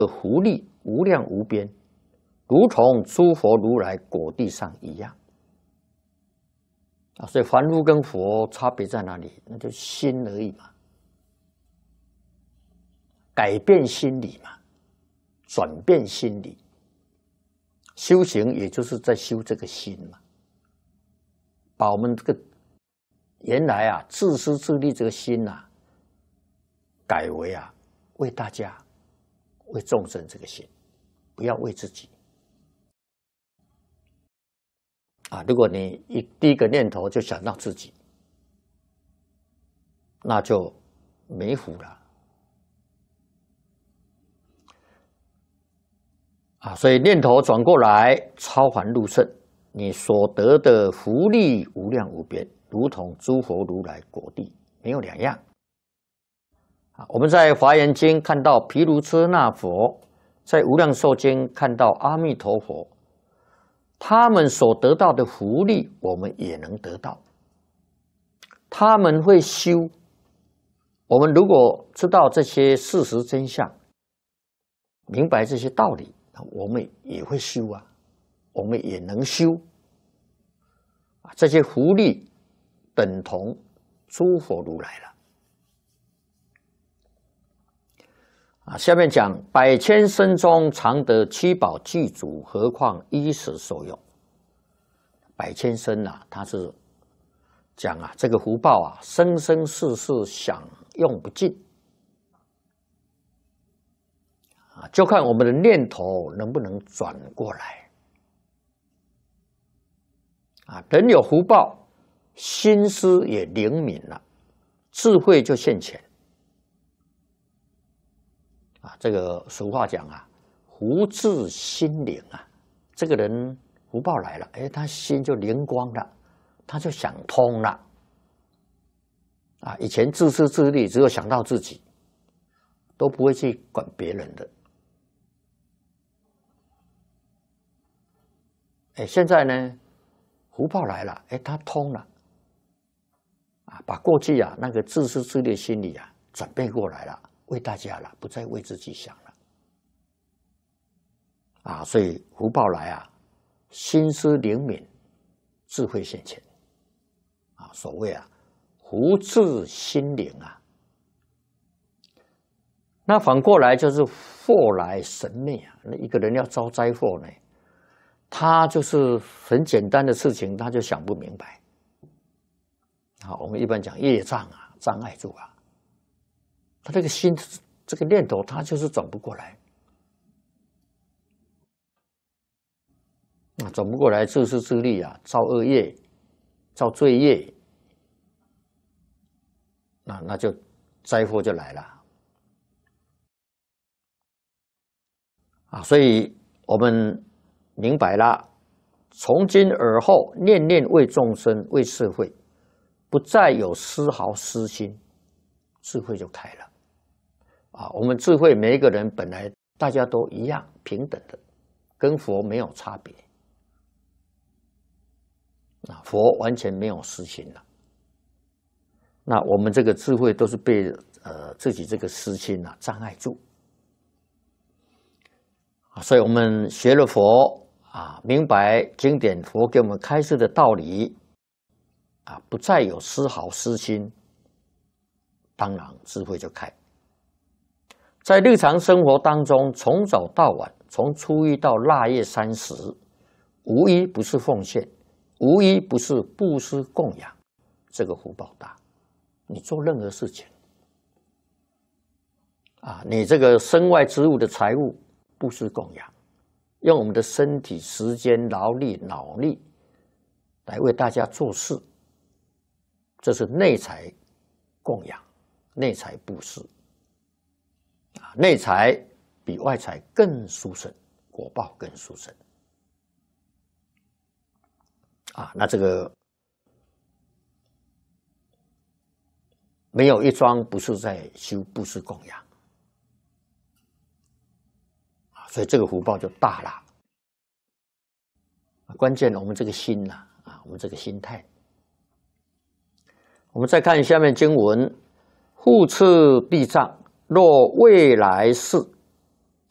福利无量无边，如同诸佛如来果地上一样。所以凡夫跟佛差别在哪里？那就心而已嘛，改变心理嘛，转变心理。修行也就是在修这个心嘛，把我们这个原来自私自利这个心改为为大家、为众生这个心，不要为自己。如果你第一个念头就想到自己，那就没福了。所以念头转过来，超凡入圣，你所得的福利无量无边，如同诸佛如来果地，没有两样。我们在华严经看到毗卢遮那佛，在无量寿经看到阿弥陀佛，他们所得到的福利，我们也能得到。他们会修，我们如果知道这些事实真相，明白这些道理，我们也会修我们也能修。这些福利等同诸佛如来了。下面讲百千生中常得七宝具足，何况衣食受用。百千生它是讲这个福报生生世世享用不尽。就看我们的念头能不能转过来。人有福报，心思也灵敏了，智慧就现前。这个俗话讲福至心灵这个人福报来了，他心就灵光了，他就想通了。以前自私自利，只有想到自己，都不会去管别人的。现在呢，福报来了，他通了，把过去那个自私自利的心理转变过来了，为大家了，不再为自己想了。所以福报来心思灵敏，智慧现前。所谓福至心灵那反过来就是祸来神灭那一个人要遭灾祸呢，他就是很简单的事情，他就想不明白。我们一般讲业障障碍住他这个心这个念头，他就是转不过来。转不过来，自私自利造恶业，造罪业，那就灾祸就来了。所以我们明白了，从今而后，念念为众生，为社会，不再有丝毫私心，智慧就开了。我们智慧每一个人本来大家都一样平等的，跟佛没有差别。佛完全没有私心了。那我们这个智慧都是被自己这个私心障碍住。所以我们学了佛明白经典佛给我们开示的道理不再有丝毫私心，当然智慧就开。在日常生活当中，从早到晚，从初一到腊月30，无一不是奉献，无一不是布施供养，这个福报大。你做任何事情你这个身外之物的财物布施供养，用我们的身体、时间、劳力、脑力来为大家做事，这是内财供养，内财布施。内财比外财更殊胜，果报更殊胜。那这个没有一桩不是在修布施供养，所以这个福报就大了。关键我们这个心我们这个心态。我们再看下面经文：护持地藏，若未来世